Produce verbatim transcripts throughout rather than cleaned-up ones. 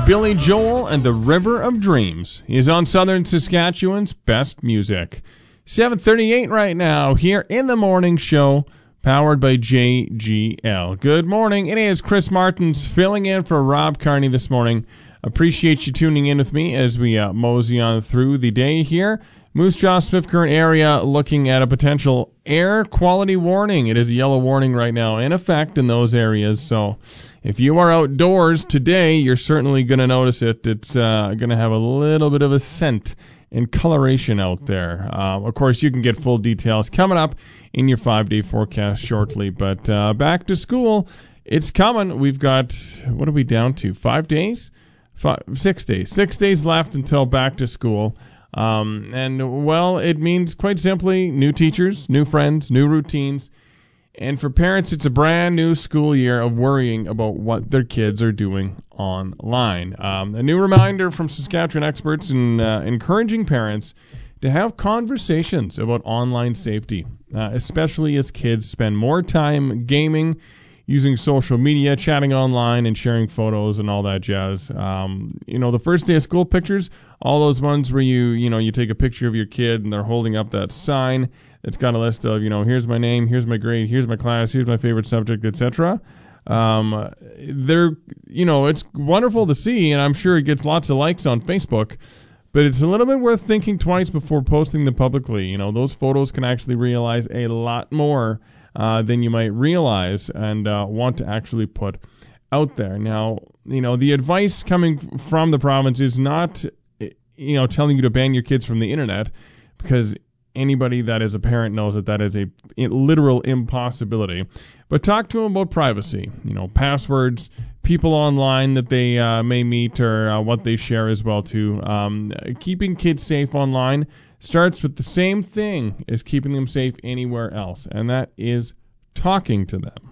Billy Joel and the River of Dreams. He's on Southern Saskatchewan's best music. seven thirty-eight right now here in the morning show, powered by J G L. Good morning. It is Chris Martins filling in for Rob Carney this morning. Appreciate you tuning in with me as we uh, mosey on through the day here. Moose Jaw, Smith Current area looking at a potential air quality warning. It is a yellow warning right now in effect in those areas. So if you are outdoors today, you're certainly going to notice it. It's uh, going to have a little bit of a scent and coloration out there. Uh, of course, you can get full details coming up in your five-day forecast shortly. But uh, back to school, it's coming. We've got, what are we down to, five days? Five, six days. Six days left until back to school. Um, and, well, it means quite simply new teachers, new friends, new routines. And for parents, it's a brand new school year of worrying about what their kids are doing online. Um, a new reminder from Saskatchewan experts in uh, encouraging parents to have conversations about online safety, uh, especially as kids spend more time gaming, using social media, chatting online, and sharing photos and all that jazz. Um, you know, the first day of school pictures, all those ones where you, you know, you take a picture of your kid and they're holding up that sign that's got a list of, you know, here's my name, here's my grade, here's my class, here's my favorite subject, et cetera. Um, they're, you know, it's wonderful to see, and I'm sure it gets lots of likes on Facebook, but it's a little bit worth thinking twice before posting them publicly. You know, those photos can actually realize a lot more Uh, than you might realize and uh, want to actually put out there. Now, you know, the advice coming from the province is not, you know, telling you to ban your kids from the internet, because anybody that is a parent knows that that is a literal impossibility. But talk to them about privacy, you know, passwords, people online that they uh, may meet, or uh, what they share as well too. Um, keeping kids safe online starts with the same thing as keeping them safe anywhere else, and that is talking to them.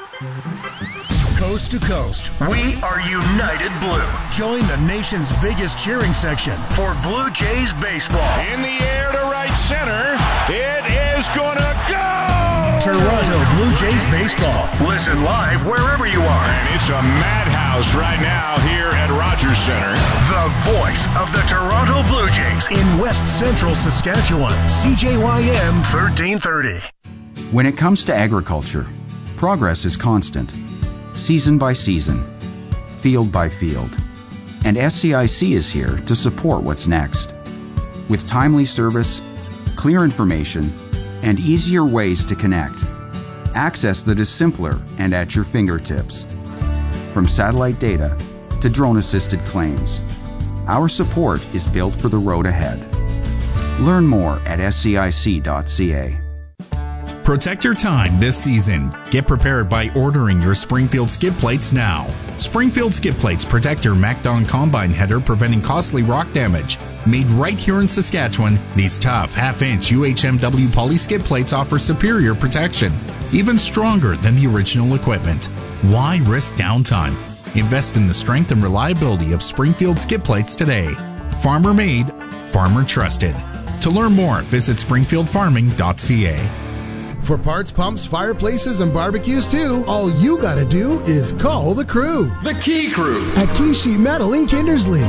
Coast to coast, we are United Blue. Join the nation's biggest cheering section for Blue Jays baseball. In the air to right center, it is gonna go! Toronto Blue Jays baseball. Listen live wherever you are. And it's a madhouse right now here at Rogers Center. The voice of the Toronto Blue Jays in West Central Saskatchewan. C J Y M thirteen thirty. When it comes to agriculture, progress is constant, season by season, field by field. And S C I C is here to support what's next. With timely service, clear information, and easier ways to connect. Access that is simpler and at your fingertips. From satellite data to drone-assisted claims, our support is built for the road ahead. Learn more at S C I C dot C A. Protect your time this season. Get prepared by ordering your Springfield skid plates now. Springfield skid plates protect your MacDon combine header, preventing costly rock damage. Made right here in Saskatchewan, these tough half-inch U H M W poly skid plates offer superior protection, even stronger than the original equipment. Why risk downtime? Invest in the strength and reliability of Springfield skid plates today. Farmer made, farmer trusted. To learn more, visit springfield farming dot C A. For parts, pumps, fireplaces, and barbecues too, all you gotta do is call the crew. The Key Crew at Key Sheet Metal in Kindersley.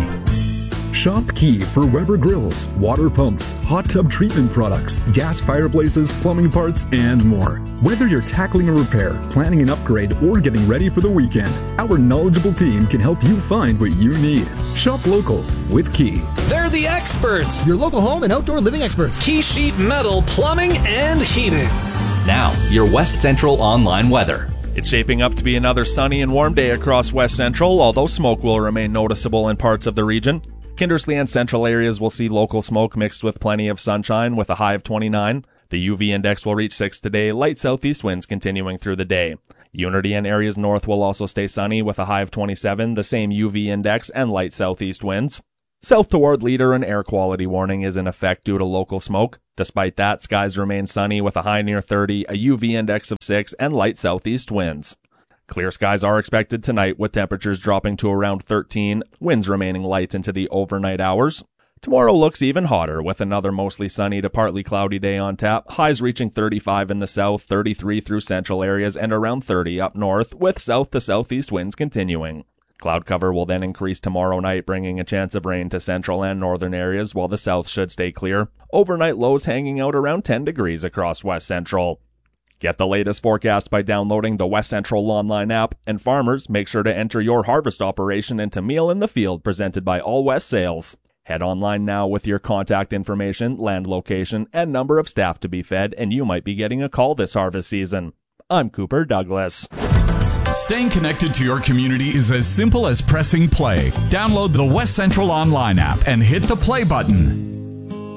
Shop Key for Weber grills, water pumps, hot tub treatment products, gas fireplaces, plumbing parts, and more. Whether you're tackling a repair, planning an upgrade, or getting ready for the weekend, our knowledgeable team can help you find what you need. Shop local with Key. They're the experts. Your local home and outdoor living experts. Key Sheet Metal Plumbing and Heating. Now, your West Central online weather. It's shaping up to be another sunny and warm day across West Central, although smoke will remain noticeable in parts of the region. Kindersley and central areas will see local smoke mixed with plenty of sunshine with a high of twenty-nine. The U V index will reach six today, light southeast winds continuing through the day. Unity and areas north will also stay sunny with a high of twenty-seven, the same U V index and light southeast winds. South toward Leader, an air quality warning is in effect due to local smoke. Despite that, skies remain sunny with a high near thirty, a U V index of six, and light southeast winds. Clear skies are expected tonight with temperatures dropping to around thirteen, winds remaining light into the overnight hours. Tomorrow looks even hotter with another mostly sunny to partly cloudy day on tap, highs reaching thirty-five in the south, thirty-three through central areas, and around thirty up north, with south to southeast winds continuing. Cloud cover will then increase tomorrow night, bringing a chance of rain to central and northern areas, while the south should stay clear. Overnight lows hanging out around ten degrees across West Central. Get the latest forecast by downloading the West Central online app, and farmers, make sure to enter your harvest operation into Meal in the Field, presented by All West Sales. Head online now with your contact information, land location, and number of staff to be fed, and you might be getting a call this harvest season. I'm Cooper Douglas. Staying connected to your community is as simple as pressing play. Download the West Central online app and hit the play button.